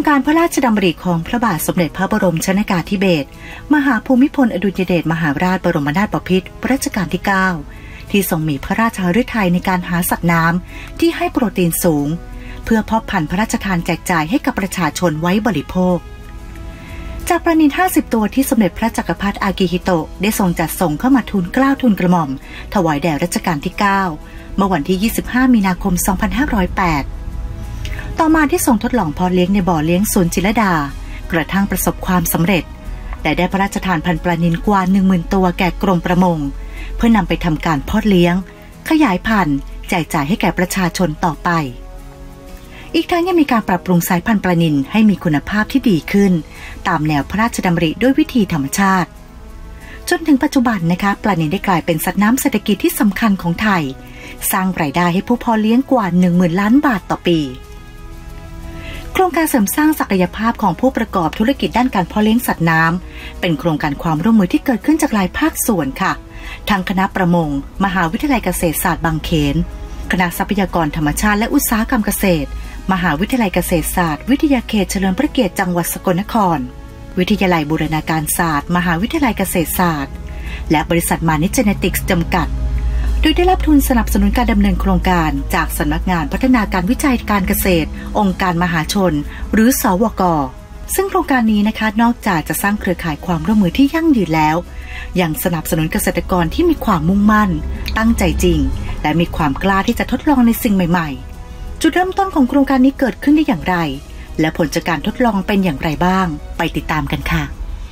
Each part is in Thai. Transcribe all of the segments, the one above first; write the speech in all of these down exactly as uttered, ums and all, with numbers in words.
การพระราชดำริของพระบาทสมเด็จพระบรมชนกาธิเบศรมหาภูมิพลอดุลยเดชมหาราชบรมนาถบพิตรรัชกาลที่เก้าที่ทรงมีพระราชฤทัยในการหาสัตว์น้ำที่ให้โปรตีนสูงเพื่อเพาะพันธุ์พระราชทานแจกจ่ายให้กับประชาชนไว้บริโภคจากปลานิลห้าสิบตัวที่สมเด็จพระจักรพรรดิอากิฮิโตะได้ทรงจัดส่งเข้ามาทูลเกล้าทูลกระหม่อมถวายแด่รัชกาลที่เก้าเมื่อวันที่ยี่สิบห้ามีนาคมสองพันห้าร้อยแปดต่อมาที่ทรงทดลองเพาะเลี้ยงในบ่อเลี้ยงสวนจิรดากระทั่งประสบความสำเร็จและได้พระราชทานพันธุ์ปลานิลกว่า หนึ่งหมื่น ตัวแก่กรมประมงเพื่อนำไปทำการเพาะเลี้ยงขยายพันธุ์แจกจ่ายให้แก่ประชาชนต่อไปอีกทั้งยังมีการปรับปรุงสายพันธุ์ปลานิลให้มีคุณภาพที่ดีขึ้นตามแนวพระราชดำริด้วยวิธีธรรมชาติจนถึงปัจจุบันนะคะปลานิลได้กลายเป็นสัตว์น้ำเศรษฐกิจที่สำคัญของไทยสร้างรายได้ให้ผู้เพาะเลี้ยงกว่า หนึ่งหมื่น ล้านบาทต่อปีโครงการเสริมสร้างศักยภาพของผู้ประกอบธุรกิจด้านการเพาะเลี้ยงสัตว์น้ำเป็นโครงการความร่วมมือที่เกิดขึ้นจากหลายภาคส่วนค่ะทั้งคณะประมงมหาวิทยาลัยเกษตรศาสตร์บางเขนคณะทรัพยากรธรรมชาติและอุตสาหกรรมเกษตรมหาวิทยาลัยเกษตรศาสตร์วิทยาเขตเฉลิมพระเกียรติจังหวัดสกลนครวิทยาลัยบูรณาการศาสตร์มหาวิทยาลัยเกษตรศาสตร์และบริษัทมานิเจเนติกส์จำกัดโดยได้รับทุนสนับสนุนการดำเนินโครงการจากสำนักงานพัฒนาการวิจัยการเกษตรองค์การมหาชนหรือสวก.ซึ่งโครงการนี้นะคะนอกจากจะสร้างเครือข่ายความร่วมมือที่ยั่งยืนแล้วยังสนับสนุนเกษตรกรที่มีความมุ่งมั่นตั้งใจจริงและมีความกล้าที่จะทดลองในสิ่งใหม่ๆจุดเริ่มต้นของโครงการนี้เกิดขึ้นได้อย่างไรและผลจากการทดลองเป็นอย่างไรบ้างไปติดตามกันค่ะ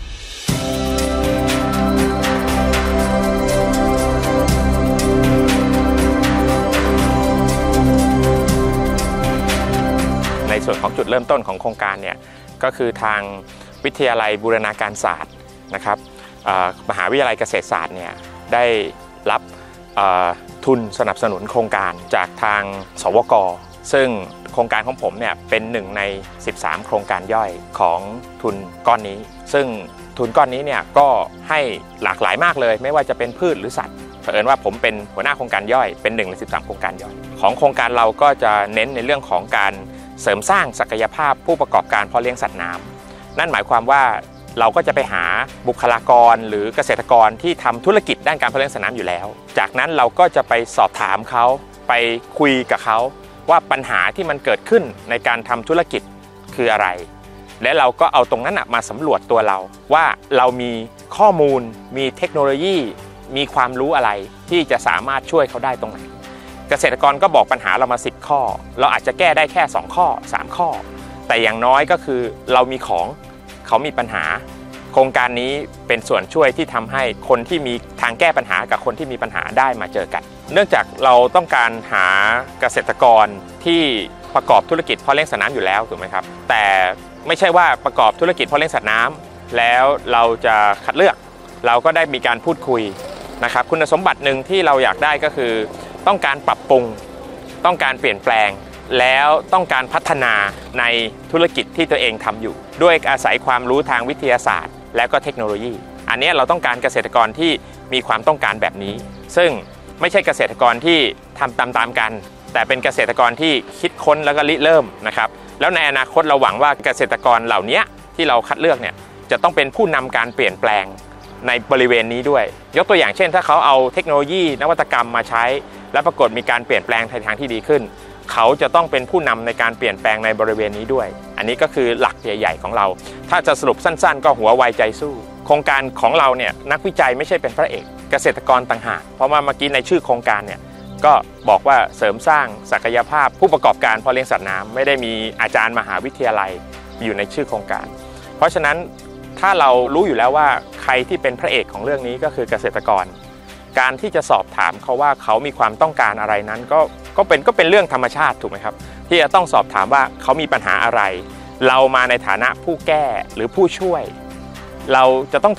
ในส่วนของจุดเริ่มต้นของโครงการเนี่ยก็คือทางวิทยาลัยบูรณาการศาสตร์นะครับมหาวิทยาลัยเกษตรศาสตร์เนี่ยได้รับทุนสนับสนุนโครงการจากทางสวก.ซึ่งโครงการของผมเนี่ยเป็นหนึ่งในสิบสามโครงการย่อยของทุนก้อนนี้ซึ่งทุนก้อนนี้เนี่ยก็ให้หลากหลายมากเลยไม่ว่าจะเป็นพืชหรือสัตว์เผอิญว่าผมเป็นหัวหน้าโครงการย่อยเป็นหนึ่งในสิบสามโครงการย่อยของโครงการเราก็จะเน้นในเรื่องของการเสริมสร้างศักยภาพผู้ประกอบการเพาะเลี้ยงสัตว์น้ำนั่นหมายความว่าเราก็จะไปหาบุคลากรหรือเกษตรกรที่ทำธุรกิจด้านการเพาะเลี้ยงสัตว์น้ำอยู่แล้วจากนั้นเราก็จะไปสอบถามเขาไปคุยกับเขาว่าปัญหาที่มันเกิดขึ้นในการทำธุรกิจคืออะไรและเราก็เอาตรงนั้นมาสำรวจตัวเราว่าเรามีข้อมูลมีเทคโนโลยีมีความรู้อะไรที่จะสามารถช่วยเขาได้ตรงไหนเกษตรกรก็บอกปัญหาเรามาสิบข้อเราอาจจะแก้ได้แค่สองข้อสามข้อแต่อย่างน้อยก็คือเรามีของเขามีปัญหาโครงการนี้เป็นส่วนช่วยที่ทำให้คนที่มีทางแก้ปัญหากับคนที่มีปัญหาได้มาเจอกันเนื่องจากเราต้องการหาเกษตรกรที่ประกอบธุรกิจเพาะเลี้ยงสัตว์น้ำอยู่แล้วถูกไหมครับแต่ไม่ใช่ว่าประกอบธุรกิจเพาะเลี้ยงสัตว์น้ำแล้วเราจะคัดเลือกเราก็ได้มีการพูดคุยนะครับคุณสมบัติหนึ่งที่เราอยากได้ก็คือต้องการปรับปรุงต้องการเปลี่ยนแปลงแล้วต้องการพัฒนาในธุรกิจที่ตัวเองทำอยู่ด้วยอาศัยความรู้ทางวิทยาศาสตร์และก็เทคโนโลยีอันนี้เราต้องการเกษตรกรที่มีความต้องการแบบนี้ซึ่งไม่ใช่เกษตรกรที่ทำตามๆกันแต่เป็นเกษตรกรที่คิดค้นแล้วก็ริเริ่มนะครับแล้วในอนาคตเราหวังว่าเกษตรกรเหล่านี้ที่เราคัดเลือกเนี่ยจะต้องเป็นผู้นำการเปลี่ยนแปลงในบริเวณนี้ด้วยยกตัวอย่างเช่นถ้าเขาเอาเทคโนโลยีนวัตกรรมมาใช้และปรากฏมีการเปลี่ยนแปลงในทางที่ดีขึ้นเขาจะต้องเป็นผู้นำในการเปลี่ยนแปลงในบริเวณนี้ด้วยอันนี้ก็คือหลักใหญ่ๆของเราถ้าจะสรุปสั้นๆก็หัวไวใจสู้โครงการของเราเนี่ยนักวิจัยไม่ใช่เป็นพระเอกเกษตรกรต่างหากเพราะว่าเมื่อกี้ในชื่อโครงการเนี่ยก็บอกว่าเสริมสร้างศักยภาพผู้ประกอบการเพาะเลี้ยงสัตว์น้ำไม่ได้มีอาจารย์มหาวิทยาลัยอยู่ในชื่อโครงการเพราะฉะนั้นถ้าเรารู้อยู่แล้วว่าใครที่เป็นพระเอกของเรื่องนี้ก็คือเกษตรกรการที่จะสอบถามเขาว่าเขามีความต้องการอะไรนั้นก็ก็เป็นก็เป็นเรื่องธรรมชาติถูกไหมครับที่จะต้องสอบถามว่าเขามีปัญหาอะไรเรามาในฐานะผู้แก้หรือผู้ช่วยเราจะต้อง